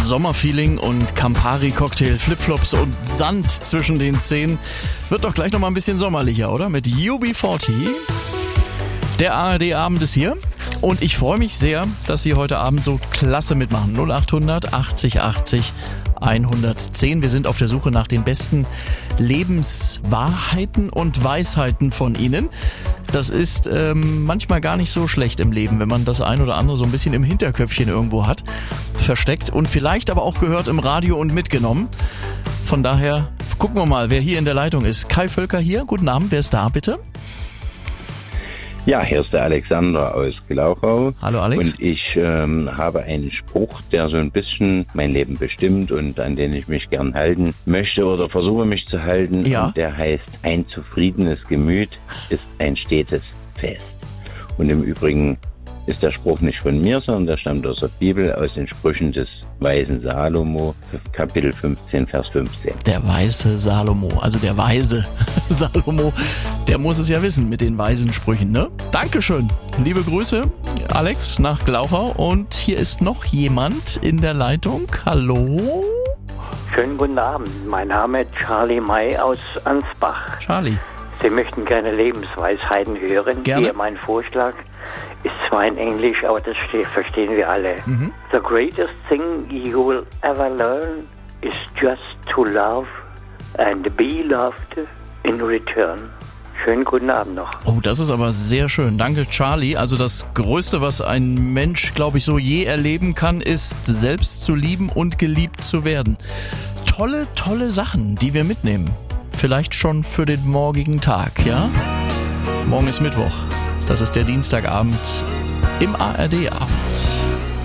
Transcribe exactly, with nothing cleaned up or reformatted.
Sommerfeeling und Campari-Cocktail, Flipflops und Sand zwischen den Zähnen. Wird doch gleich noch mal ein bisschen sommerlicher, oder? Mit U B vierzig. Der A R D-Abend ist hier und ich freue mich sehr, dass Sie heute Abend so klasse mitmachen. null acht hundert achtzig achtzig hundertzehn. Wir sind auf der Suche nach den besten Lebenswahrheiten und Weisheiten von Ihnen. Das ist ähm, manchmal gar nicht so schlecht im Leben, wenn man das ein oder andere so ein bisschen im Hinterköpfchen irgendwo hat, versteckt und vielleicht aber auch gehört im Radio und mitgenommen. Von daher gucken wir mal, wer hier in der Leitung ist. Kai Völker hier, guten Abend, wer ist da bitte? Ja, hier ist der Alexander aus Glauchau. Hallo Alex. Und ich ähm, habe einen Spruch, der so ein bisschen mein Leben bestimmt und an den ich mich gern halten möchte oder versuche mich zu halten. Ja. Und der heißt, ein zufriedenes Gemüt ist ein stetes Fest. Und im Übrigen ist der Spruch nicht von mir, sondern der stammt aus der Bibel, aus den Sprüchen des weisen Salomo, Kapitel fünfzehn, Vers fünfzehn. Der weise Salomo, also der weise Salomo, der muss es ja wissen mit den weisen Sprüchen, ne? Dankeschön. Liebe Grüße, Alex, nach Glauchau. Und hier ist noch jemand in der Leitung. Hallo? Schönen guten Abend. Mein Name ist Charlie May aus Ansbach. Charlie. Sie möchten gerne Lebensweisheiten hören. Gerne. Hier mein Vorschlag ist zwar in Englisch, aber das ste- verstehen wir alle. Mhm. The greatest thing you will ever learn is just to love and be loved in return. Schönen guten Abend noch. Oh, das ist aber sehr schön. Danke, Charlie. Also das Größte, was ein Mensch, glaube ich, so je erleben kann, ist selbst zu lieben und geliebt zu werden. Tolle, tolle Sachen, die wir mitnehmen. Vielleicht schon für den morgigen Tag, ja? Morgen ist Mittwoch. Das ist der Dienstagabend im A R D-Abend.